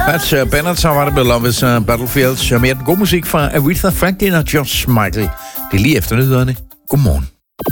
Pat Bennett var det med Love is Battlefields. Med den gode musik fra Aretha Franklin og George Michael. Det er lige efter nyhederne. Godmorgen.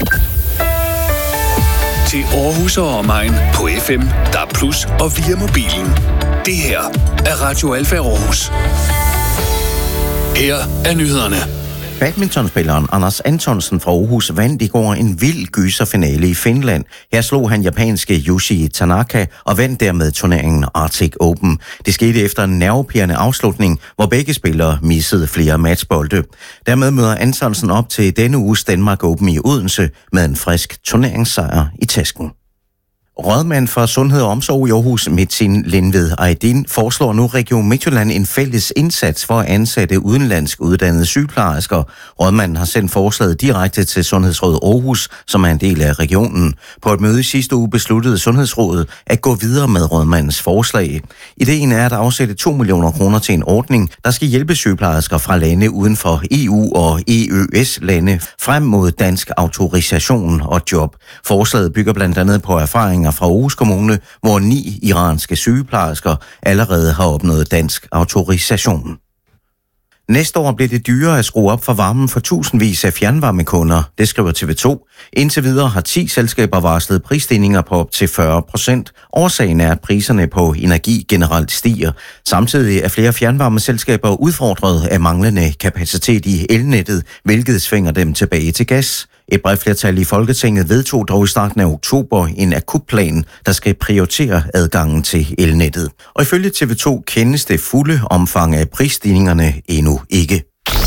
Til Aarhus og omegn på FM, DAB+ og via mobilen. Det her er Radio Alfa Aarhus. Her er nyhederne. Badmintonspilleren Anders Antonsen fra Aarhus vandt i går en vild gyserfinale i Finland. Her slog han japanske Yuji Tanaka og vandt dermed turneringen Arctic Open. Det skete efter en nervepirrende afslutning, hvor begge spillere missede flere matchbolde. Dermed møder Antonsen op til denne uges Danmark Open i Odense med en frisk turneringssejr i tasken. Rådmand for Sundhed og Omsorg i Aarhus, Metin Lindved Aydin, foreslår nu Region Midtjylland en fælles indsats for at ansætte udenlandsk uddannede sygeplejersker. Rådmanden har sendt forslaget direkte til Sundhedsrådet Aarhus, som er en del af regionen. På et møde i sidste uge besluttede Sundhedsrådet at gå videre med rådmandens forslag. Ideen er at afsætte 2 millioner kroner til en ordning, der skal hjælpe sygeplejersker fra lande uden for EU og EØS-lande frem mod dansk autorisation og job. Forslaget bygger blandt andet på erfaringer fra Aarhus Kommune, hvor 9 iranske sygeplejersker allerede har opnået dansk autorisation. Næste år bliver det dyrere at skrue op for varmen for tusindvis af fjernvarmekunder, det skriver TV2. Indtil videre har 10 selskaber varslet prisstigninger på op til 40%. Årsagen er, at priserne på energi generelt stiger. Samtidig er flere fjernvarmeselskaber udfordret af manglende kapacitet i elnettet, hvilket svinger dem tilbage til gas. Et bredt flertal i Folketinget vedtog dog i starten af oktober en akutplan, der skal prioritere adgangen til elnettet. Og ifølge TV2 kendes det fulde omfang af prisstigningerne endnu ikke.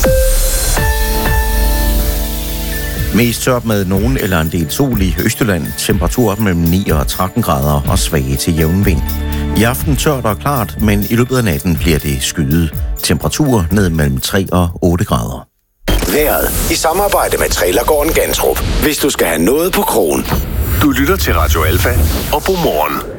Mest tørt med nogen eller en del sol i Østjylland. Temperatur mellem 9 og 13 grader og svage til jævn vind. I aften tørt og klart, men i løbet af natten bliver det skyet. Temperatur ned mellem 3 og 8 grader. Vejret i samarbejde med Trailergården Gantrup. Hvis du skal have noget på krogen. Du lytter til Radio Alfa og Godmorgen.